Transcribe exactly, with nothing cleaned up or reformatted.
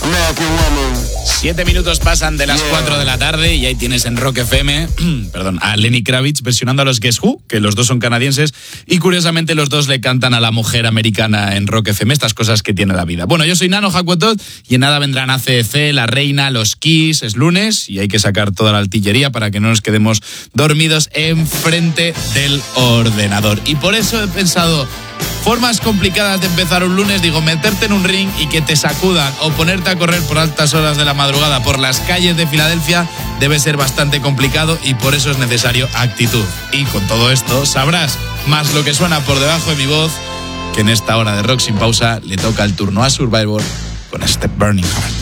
American woman. Siete minutos pasan de las yeah. cuatro de la tarde y ahí tienes en Rock F M, perdón, a Lenny Kravitz versionando a los Guess Who, que los dos son canadienses y curiosamente los dos le cantan a la mujer americana en Rock F M, estas cosas que tiene la vida. Bueno, yo soy Nano Jacuetot y en nada vendrán A C D C, La Reina, Los Kiss, es lunes y hay que sacar toda la artillería para que no nos quedemos dormidos enfrente del ordenador. Y por eso he pensado... Formas complicadas de empezar un lunes, digo, meterte en un ring y que te sacudan o ponerte a correr por altas horas de la madrugada por las calles de Filadelfia debe ser bastante complicado y por eso es necesario actitud. Y con todo esto sabrás, más lo que suena por debajo de mi voz, que en esta hora de Rock Sin Pausa le toca el turno a Survivor con este Burning Heart.